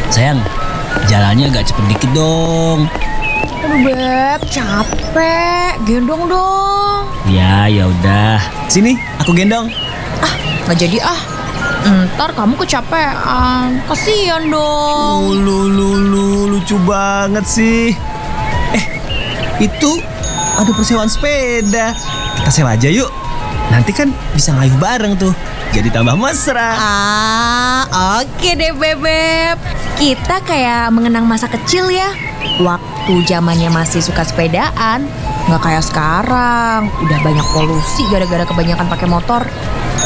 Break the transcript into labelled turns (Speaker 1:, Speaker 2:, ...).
Speaker 1: Sayang, jalannya agak cepet dikit dong.
Speaker 2: Aduh Beb, capek. Gendong dong.
Speaker 1: Ya udah. Sini, aku gendong.
Speaker 2: Nggak jadi ah. Ntar kamu kecapean. Kasian dong.
Speaker 1: Lucu banget sih. Itu ada persewaan sepeda. Kita sewa aja yuk. Nanti kan bisa ngayuh bareng tuh. Jadi tambah mesra.
Speaker 2: Oke deh Bebep. Kita kayak mengenang masa kecil ya. Waktu zamannya masih suka sepedaan. Nggak kayak sekarang. Udah banyak polusi gara-gara kebanyakan pakai motor.